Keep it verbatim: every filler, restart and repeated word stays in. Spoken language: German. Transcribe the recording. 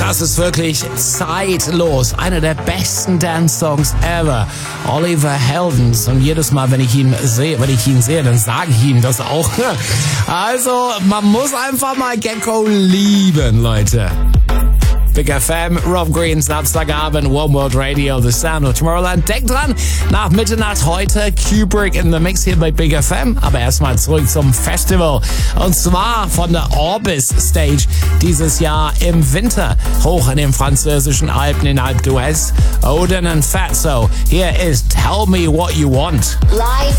Das ist wirklich zeitlos. Einer der besten Dance-Songs ever. Oliver Heldens. Und jedes Mal, wenn ich ihn sehe, wenn ich ihn sehe, dann sage ich ihm das auch. Also, man muss einfach mal Gecko lieben, Leute. Big F M, Rob Green, Samstagabend, One World Radio, The Sound of Tomorrowland. Denkt dran, nach Mitternacht heute Kubrick in the Mix hier bei Big F M. Aber erstmal zurück zum Festival. Und zwar von der Orbis Stage dieses Jahr im Winter. Hoch in den französischen Alpen in Alpe d'Huez. Odin and Fatso. Here is Tell Me What You Want. Live